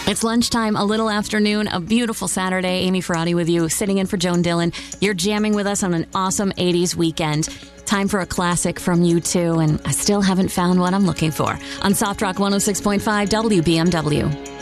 It's lunchtime, a little afternoon, a beautiful Saturday. Amy Ferrati with you, sitting in for Joan Dillon. You're jamming with us on an awesome 80s weekend. Time for a classic from U2, and I still haven't found what I'm looking for. On Soft Rock 106.5 WBMW.